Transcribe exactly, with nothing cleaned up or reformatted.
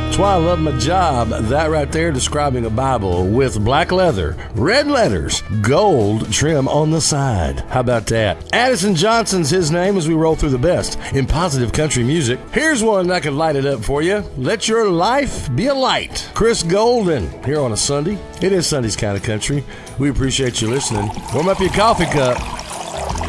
That's why I love my job. That right there describing a Bible with black leather, red letters, gold trim on the side. How about that? Addison Johnson's his name as we roll through the best in positive country music. Here's one that can light it up for you. Let your life be a light. Chris Golden here on a Sunday. It is Sunday's Kind of Country. We appreciate you listening. Warm up your coffee cup.